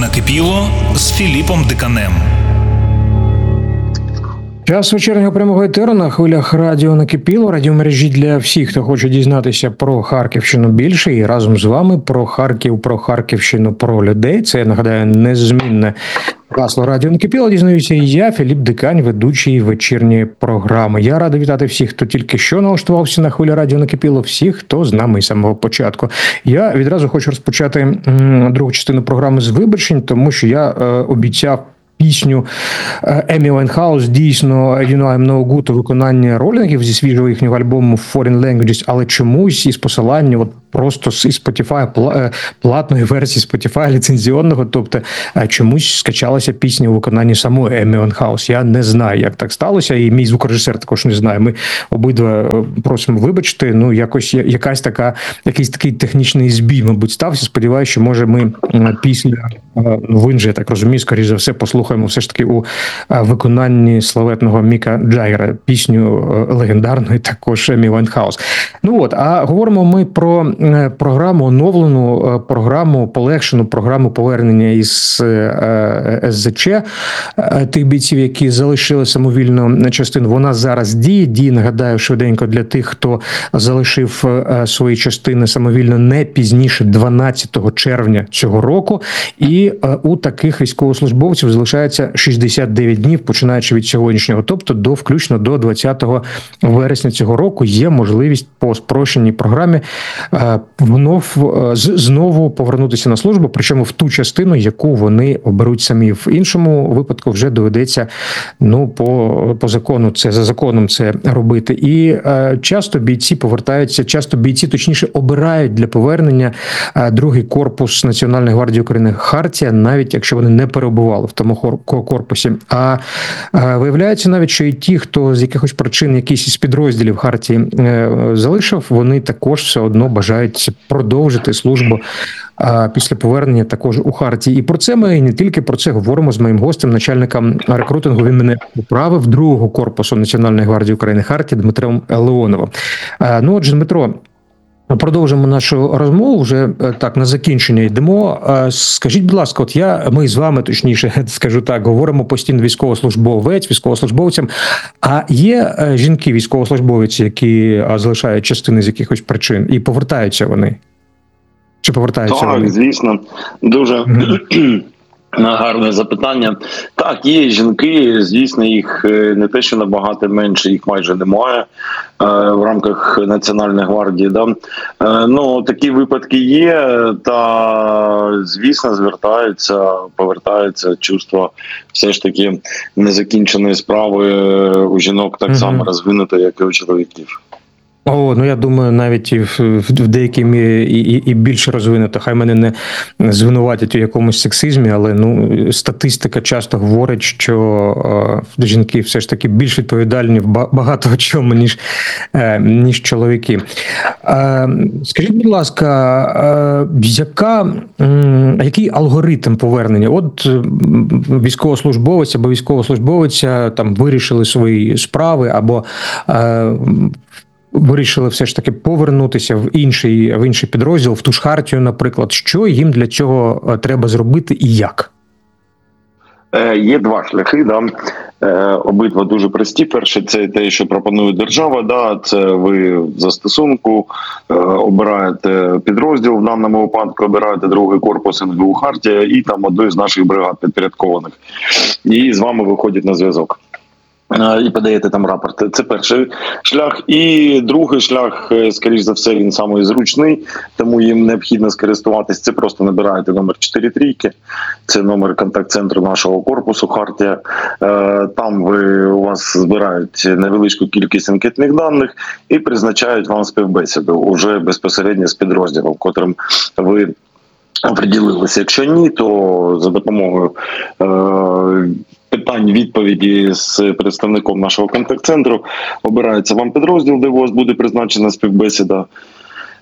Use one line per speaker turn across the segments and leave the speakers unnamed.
накипіло з Філіпом Диканем.
Час вечірнього прямого етеру на хвилях радіо «Накипіло», радіомережі для всіх, хто хоче дізнатися про Харківщину більше, і разом з вами про Харків, про Харківщину, про людей. Це, я нагадаю, незмінне гасло радіо «Накипіло». Дізнаюся і я, Філіп Дикань, ведучий вечірньої програми. Я радий вітати всіх, хто тільки що налаштувався на хвилі радіо «Накипіло», всіх, хто з нами з самого початку. Я відразу хочу розпочати другу частину програми з вибачень, тому що я обіцяв пісню Емі Вайнхаус, дійсно «You know I'm no good» у виконанні ролінгів зі свіжого їхнього альбому Foreign Languages, але чомусь із посилання от просто з Spotify, платної версії Spotify, ліцензіонного, тобто чомусь скачалася пісня у виконанні самої Емі Вайнхаус. Я не знаю, як так сталося, і мій звукорежисер також не знає. Ми обидва просимо вибачити, ну якось якийсь такий технічний збій, мабуть, стався. Сподіваюся, що може ми після Винжі, я так розумію, скоріш за все, послухаємо все ж таки у виконанні славетного Міка Джаггера пісню легендарної також Емі Вайнхаус. Ну от, а говоримо ми про програму оновлену, програму полегшену, програму повернення із СЗЧ тих бійців, які залишили самовільну частину. Вона зараз діє, нагадаю, швиденько для тих, хто залишив свої частини самовільно не пізніше 12 червня цього року. І у таких військовослужбовців залишається 69 днів, починаючи від сьогоднішнього, тобто включно до 20 вересня цього року є можливість по спрощеній програмі знову повернутися на службу, причому в ту частину, яку вони оберуть самі. В іншому випадку вже доведеться, ну, по закону, це за законом це робити. І часто бійці повертаються, точніше обирають для повернення другий корпус Національної гвардії України «Хартія», навіть якщо вони не перебували в тому корпусі. А виявляється навіть, що і ті, хто з якихось причин якісь із підрозділів «Хартії» залишив, вони також все одно бажають продовжити службу після повернення також у «Хартії». І про це ми, і не тільки про це, говоримо з моїм гостем, начальником рекрутингу, він мене поправив, другого корпусу Національної гвардії України «Хартія» Дмитром Леоновим. Ну, отже, Дмитро, продовжимо нашу розмову, вже так на закінчення йдемо. Скажіть, будь ласка, ми з вами, точніше, скажу так, говоримо постійно військовослужбовцям, а є жінки військовослужбовці, які залишають частини з якихось причин і повертаються вони? Чи повертаються вони?
Так, звісно, дуже гарне запитання. Так, є жінки, звісно, їх не те, що набагато менше, їх майже немає в рамках Національної гвардії. Да? Ну, такі випадки є, та, звісно, повертаються чувство все ж таки незакінченої справи у жінок так само розвинуто, як і у чоловіків.
Ну я думаю, навіть і в деякій мірі і більше розвинуто. Хай мене не звинуватять у якомусь сексизмі, але статистика часто говорить, що жінки все ж таки більш відповідальні в багато в чому, ніж чоловіки. Скажіть, будь ласка, який алгоритм повернення? От військовослужбовець або військовослужбовиця там вирішили свої справи або вирішили все ж таки повернутися в інший підрозділ, в ту ж «Хартію», наприклад. Що їм для цього треба зробити і як?
Є два шляхи, да. Обидва дуже прості. Перший – це те, що пропонує держава, да. Це ви в застосунку обираєте підрозділ, в даному випадку обираєте другий корпус НГУ «Хартія» і там одну з наших бригад підпорядкованих. І з вами виходять на зв'язок. І подаєте там рапорт. Це перший шлях. І другий шлях, скоріш за все, він самий зручний, тому їм необхідно скористуватись. Це просто набираєте номер 43, це номер контакт-центру нашого корпусу «Хартія». Там у вас збирають невеличку кількість анкетних даних і призначають вам співбесіду уже безпосередньо з підрозділом, котрим ви оприділилися. Якщо ні, то за допомогою питань, відповіді з представником нашого контакт-центру обирається вам підрозділ, де у вас буде призначена співбесіда.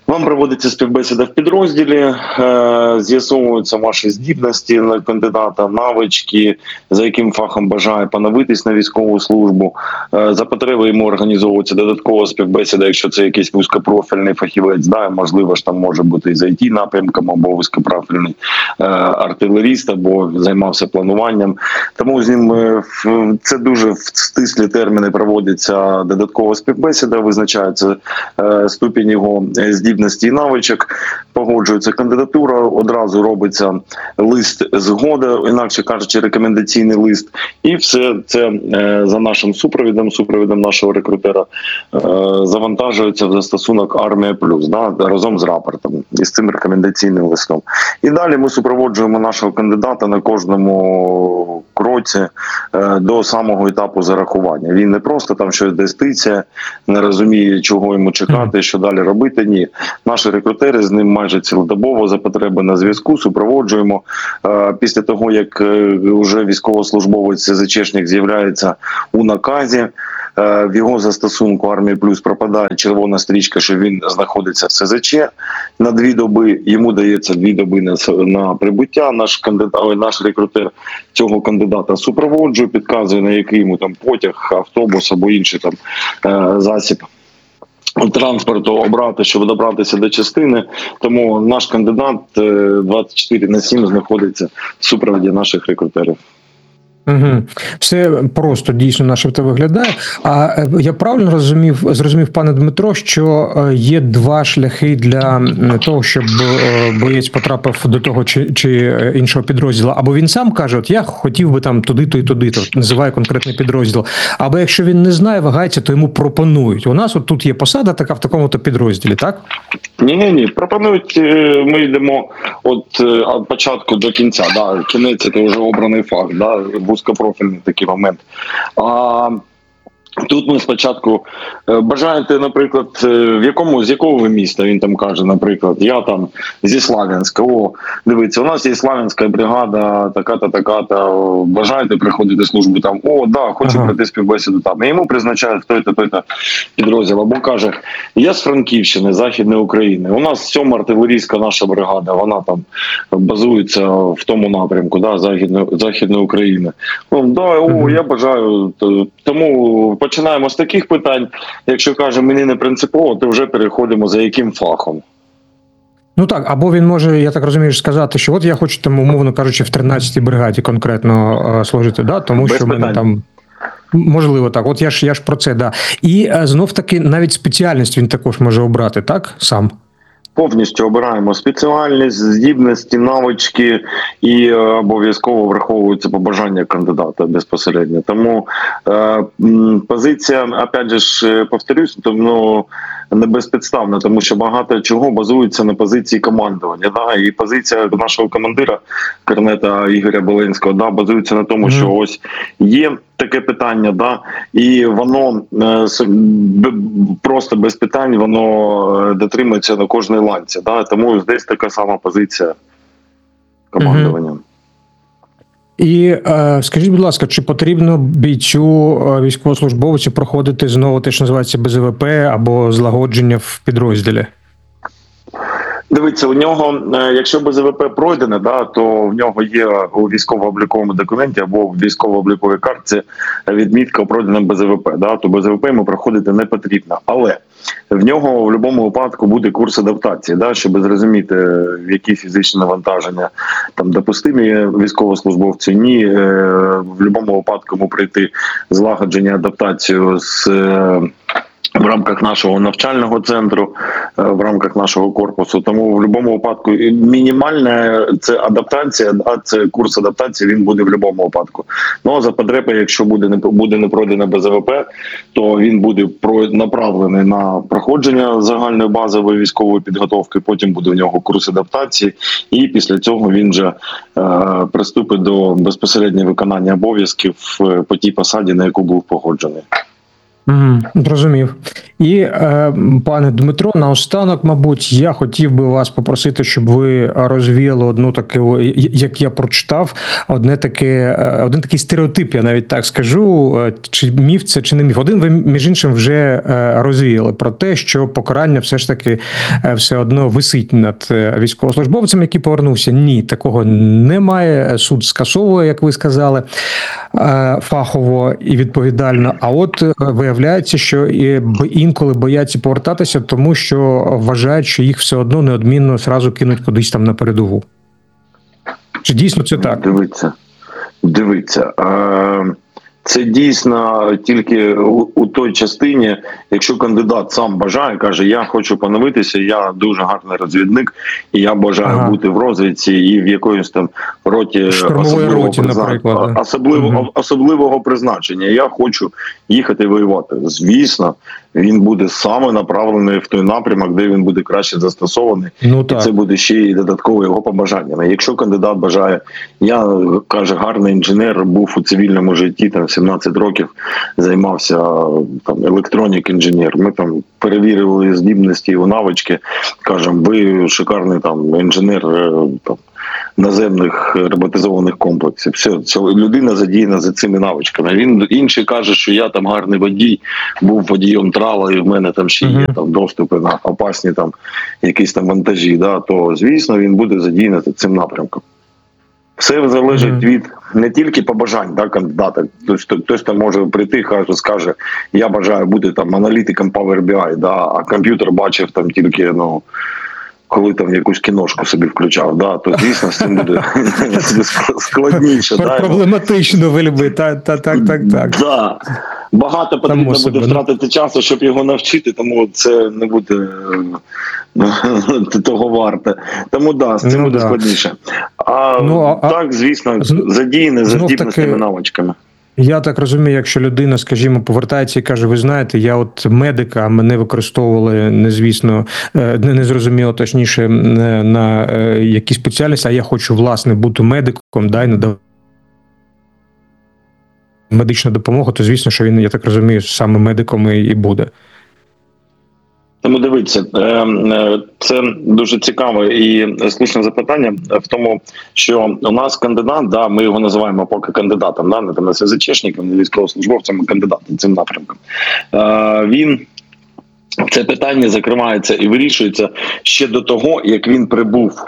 Вам проводиться співбесіда в підрозділі, з'ясовуються ваші здібності на кандидата, навички, за яким фахом бажає поновитись на військову службу. За потреби йому організовується додаткова співбесіда, якщо це якийсь вузькопрофільний фахівець, да, можливо ж там може бути і за IT-напрямком, або вузькопрофільний артилеріст, або займався плануванням. Тому з ним це дуже в стислі терміни проводиться додаткова співбесіда, визначається ступінь його здібності і навичок, погоджується кандидатура, одразу робиться лист згоди, інакше кажучи, рекомендаційний лист, і все це за нашим супровідом нашого рекрутера завантажується в застосунок Армія Плюс, да, разом з рапортом і з цим рекомендаційним листом. І далі ми супроводжуємо нашого кандидата на кожному кроці до самого етапу зарахування. Він не просто там щось десь тицяє, не розуміє, чого йому чекати, що далі робити. Ні. Наші рекрутери з ним майже цілодобово за потреби на зв'язку супроводжуємо. Після того, як вже військовослужбовець СЗЧшник з'являється у наказі, в його застосунку Армії Плюс пропадає червона стрічка, що він знаходиться в СЗЧ на 2 доби. Йому дається 2 доби на прибуття. Наш рекрутер цього кандидата супроводжує, підказує, на який йому там потяг, автобус або інший там засіб транспорту обрати, щоб добратися до частини. Тому наш кандидат 24/7 знаходиться в супроводі наших рекрутерів.
Угу. Все просто дійсно начебто виглядає. А я правильно зрозумів, пане Дмитро, що є 2 шляхи для того, щоб боєць потрапив до того чи іншого підрозділу. Або він сам каже, от я хотів би там туди-то і туди-то, називає конкретний підрозділ. Або якщо він не знає, вагається, то йому пропонують. У нас от тут є посада така в такому-то підрозділі, так?
Ні. Пропонують, ми йдемо від початку до кінця. Да. Кінець – це вже обраний фах, да. Вузькопрофільний такий момент. Тут ми спочатку бажаєте, наприклад, з якого ви міста, він там каже, наприклад, я там зі Слав'янська. Дивіться, у нас є Слав'янська бригада, така-то, бажаєте приходити службу там, хочу пройти співбесіду там. І йому призначають той-то підрозділ. Або каже, я з Франківщини, Західної України, у нас 7-ма артилерійська наша бригада, вона там базується в тому напрямку, да, Західної України. Я бажаю, тому починаємо з таких питань. Якщо каже, мені не принципово, то вже переходимо за яким фахом.
Ну так, або він може, я так розумію, сказати, що от я хочу там, умовно кажучи, в 13-й бригаді конкретно служити, да, тому
без
що в мене
питань.
там... Можливо, так. От я ж про це, да. І знов-таки навіть спеціальність він також може обрати, так? Сам?
Повністю обираємо спеціальність, здібності, навички і обов'язково враховуються побажання кандидата безпосередньо. Тому позиція, опять же, повторюсь, не безпідставна, тому що багато чого базується на позиції командування. Да? І позиція нашого командира, корнета Ігоря Беленського, да, базується на тому, що ось є таке питання, да, і воно просто без питань, воно дотримується на кожній ланці. Да? Тому десь така сама позиція командування.
І скажіть, будь ласка, чи потрібно бійцю, військовослужбовцю проходити знову те, що називається БЗВП або злагодження в підрозділі?
Дивіться, у нього, якщо БЗВП пройдене, да, то в нього є у військово-обліковому документі або в військово-обліковій картці відмітка пройдена БЗВП. Да, то БЗВП йому проходити не потрібно. Але в нього в будь-якому випадку буде курс адаптації, да, щоб зрозуміти, в які фізичні навантаження там допустимі військовослужбовцю. Ні, в будь-якому випадку йому пройти злагодження, адаптацію в рамках нашого навчального центру, в рамках нашого корпусу. Тому в будь-якому випадку мінімальна це адаптація, да, це курс адаптації, він буде в будь-якому випадку. Ну а за потреби, якщо буде не пройдено БЗВП, то він буде направлений на проходження загальної базової військової підготовки, потім буде у нього курс адаптації, і після цього він вже приступить до безпосереднього виконання обов'язків по тій посаді, на яку був погоджений.
Зрозумів. І, пане Дмитро, наостанок, мабуть, я хотів би вас попросити, щоб ви розвіяли одну таку, як я прочитав, один такий стереотип, я навіть так скажу, чи міф це, чи не міф. Один ви, між іншим, вже розвіяли про те, що покарання все ж таки все одно висить над військовослужбовцем, який повернувся. Ні, такого немає. Суд скасовує, як ви сказали, фахово і відповідально. А от виявляється, що інколи бояться повертатися, тому що вважають, що їх все одно неодмінно зразу кинуть кудись там на передову. Чи дійсно це так?
Дивіться. Це дійсно тільки у той частині, якщо кандидат сам бажає, каже, я хочу поновитися, я дуже гарний розвідник, і я бажаю бути в розвідці і в якоїсь там роті особливого призначення. Я хочу їхати воювати. Звісно, він буде саме направлений в той напрямок, де він буде краще застосований. І це буде ще й додатково його побажаннями. Якщо кандидат бажає, я, каже, гарний інженер, був у цивільному житті, там 17 років займався там електронік інженер. Ми там перевірили здібності і навички. Кажемо, ви шикарний там інженер там наземних роботизованих комплексів. Все, ця людина задіяна за цими навичками. Він інший каже, що я там гарний водій, був водієм трала, і в мене там ще є там доступи на опасні там якісь там вантажі. Да, то звісно він буде задіяний за цим напрямком. Все залежить від не тільки побажань кандидата. Хтось там може прийти, скаже, я бажаю бути там аналітиком Power BI, а комп'ютер бачив там тільки, коли там якусь кіношку собі включав, то звісно з цим буде складніше.
Проблематично вельми, так.
Багато потрібно буде втратити часу, щоб його навчити, тому це не буде того варте. Тому з цим буде складніше. Так, звісно, задіяний за здібностями, навичками.
Я так розумію, якщо людина, скажімо, повертається і каже, ви знаєте, я от медик, а мене використовували незрозуміло, точніше, на якісь спеціальності, а я хочу, власне, бути медиком, і надавати медичну допомогу, то звісно, що він, я так розумію, саме медиком і буде.
Тому дивіться, це дуже цікаве і слушне запитання в тому, що у нас кандидат, ми його називаємо поки кандидатом, не там СЗЧшником, не військовослужбовцем, а кандидатом цим напрямком. Це питання закривається і вирішується ще до того, як він прибув.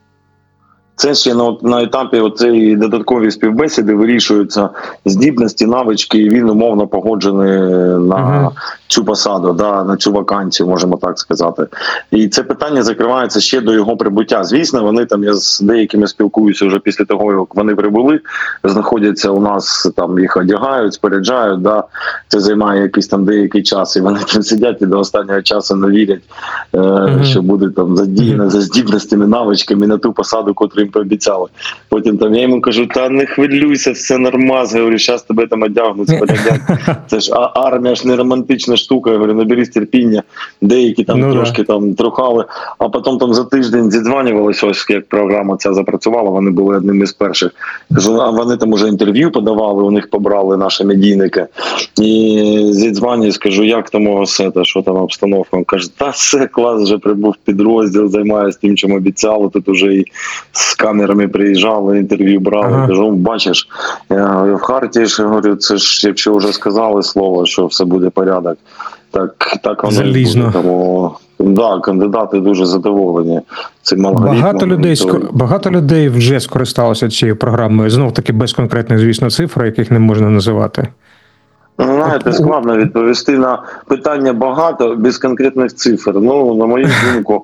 Це ще на етапі цієї додаткової співбесіди вирішуються здібності, навички, і він умовно погоджений на цю посаду, на цю вакансію, можемо так сказати. І це питання закривається ще до його прибуття. Звісно, вони там, я з деякими спілкуюся вже після того, як вони прибули, знаходяться у нас, там їх одягають, споряджають, це займає якийсь там деякий час, і вони там сидять і до останнього часу не вірять, що буде там задіяно за здібностями, навичками на ту посаду, котру їм пообіцяли. Потім там я йому кажу, та не хвилюйся, все нормально, говорю, зараз тебе там одягнуть, спорядять. Це ж армія ж не романтична штука, я говорю, наберись терпіння, деякі там трошки там трухали, а потім там за тиждень зідзванювалися, ось як програма ця запрацювала, вони були одним із перших. Кажу, а вони там уже інтерв'ю подавали, у них побрали наші медійники, і зідзванюю, скажу, як там у вас це, що там обстановка? Він каже, та все, клас, вже прибув підрозділ, займаюся тим, чим обіцяли, тут уже і з камерами приїжджали, інтерв'ю брали, кажу, бачиш, в Харті ж, говорю, це ж, якщо вже сказали слово, що все буде порядок, так воно і буде. Тому, кандидати дуже задоволені цим алгоритмом.
Багато людей вже скористалося цією програмою, знов-таки без конкретних, звісно, цифр, яких не можна називати.
Знаєте, складно відповісти на питання багато без конкретних цифр. На мою думку,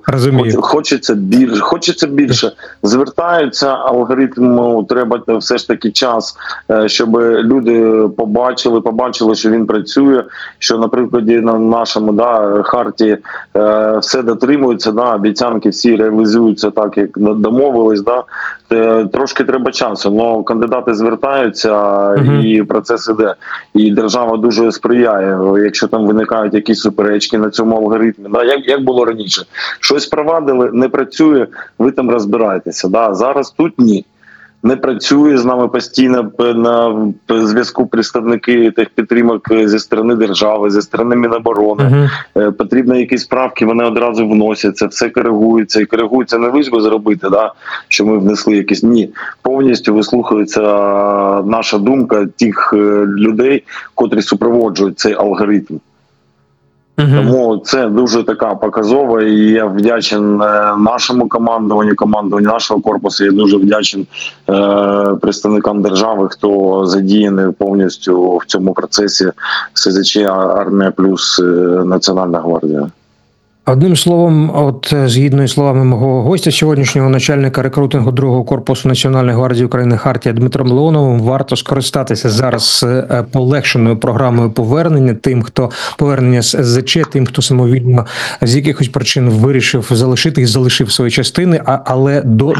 хочеться більше. Звертаються, алгоритму треба все ж таки час, щоб люди побачили, що він працює, що, наприклад, на нашому Харті все дотримується, обіцянки всі реалізуються так, як домовились. Трошки треба часу, але кандидати звертаються і процес іде. І держава дуже сприяє, якщо там виникають якісь суперечки на цьому алгоритмі. Як було раніше. Щось провадили, не працює, ви там розбираєтеся. Зараз тут ні. не працює з нами постійно на зв'язку представники техпідтримок зі сторони держави, зі сторони Міноборони. Потрібні якісь правки, вони одразу вносяться, все коригується. І коригується не лише зробити, да, що ми внесли якісь. Ні, повністю вислухається наша думка тих людей, котрі супроводжують цей алгоритм. Тому це дуже така показова, і я вдячен нашому командуванню нашого корпусу. Я дуже вдячен представникам держави, хто задіяний повністю в цьому процесі СЗЧ, армія плюс Національна гвардія.
Одним словом, от згідно із словами мого гостя сьогоднішнього, начальника рекрутингу 2-го корпусу Національної гвардії України Хартія Дмитром Леоновим, варто скористатися зараз полегшеною програмою повернення тим, хто повернення з СЗЧ, тим, хто самовільно з якихось причин вирішив залишити і залишив свої частини, але до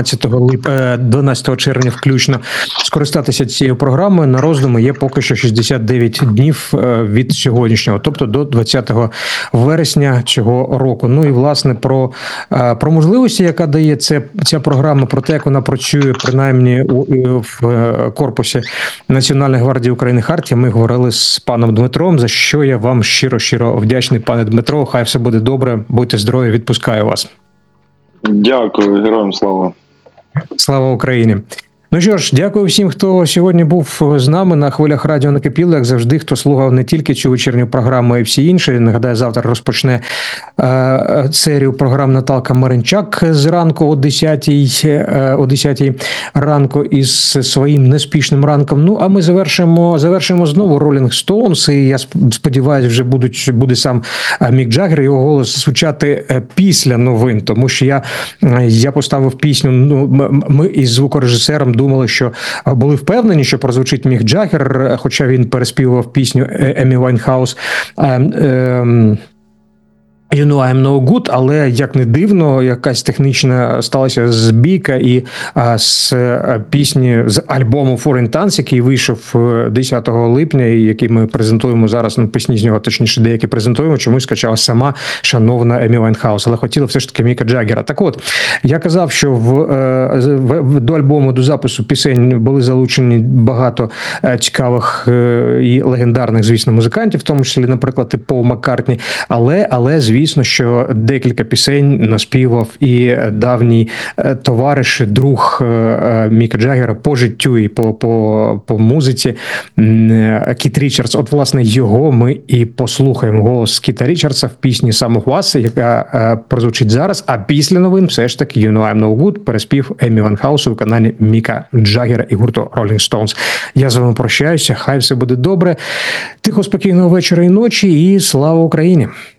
12 червня включно скористатися цією програмою. На роздуми є поки що 69 днів від сьогоднішнього, тобто до 20 вересня цього року. Ну і власне про можливості, яка дає ця програма, про те, як вона працює принаймні в корпусі Національної гвардії України Хартія, ми говорили з паном Дмитром, за що я вам щиро вдячний, пане Дмитро. Хай все буде добре, будьте здорові, відпускаю вас.
Дякую, героям слава.
Слава Україні. Ну що ж, дякую всім, хто сьогодні був з нами на хвилях радіо накипіло. Як завжди, хто слухав не тільки цю вечірню програму, а й всі інші. Нагадаю, завтра розпочне серію програм Наталка Маринчак зранку о 10 ранку із своїм неспішним ранком. Ну, а ми завершимо знову Rolling Stones. І я сподіваюся, вже буде сам Мік Джаггер, його голос звучати після новин. Тому що я поставив пісню, ми із звукорежисером думали, що були впевнені, що прозвучить Мік Джаггер, хоча він переспівував пісню Емі Вайнхаус You know I'm no good, але, як не дивно, якась технічна сталася збійка, і з пісні, з альбому Foreign Tons, який вийшов 10 липня, і який ми презентуємо зараз, пісні з нього, точніше, деякі презентуємо, чомусь скачала сама шановна Емі Вайнхаус, але хотіла все ж таки Міка Джаггера. Так от, я казав, що до альбому, до запису пісень були залучені багато цікавих і легендарних, звісно, музикантів, в тому числі, наприклад, і Пол Маккартні, але звісно, що декілька пісень наспівав і давній товариш, друг Міка Джаггера по життю і по музиці Кіт Річардс. От, власне, його ми і послухаємо. Голос Кіта Річардса в пісні «Some of Us», яка прозвучить зараз, а після новин все ж таки «You know I'm no good» переспів Емі Вайнхаус у виконанні Міка Джаггера і гурту Rolling Stones. Я з вами прощаюся, хай все буде добре. Тихо, спокійного вечора і ночі, і слава Україні!